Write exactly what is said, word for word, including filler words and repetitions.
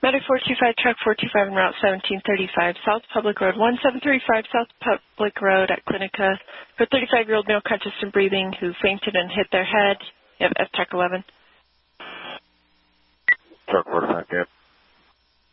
Medic four two five, truck four two five, en route seventeen thirty-five, South Public Road one seven three five, South Public Road at Clinica, for thirty-five-year-old male conscious and breathing who fainted and hit their head. You have F TAC eleven. Truck four two five, cap.